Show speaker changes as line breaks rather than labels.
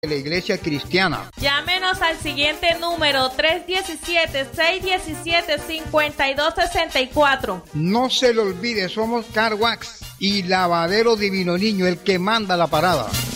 de la Iglesia Cristiana.
Llámenos al siguiente número 317-617-5264.
No se le olvide, somos Car Wax y Lavadero Divino Niño, el que manda la parada.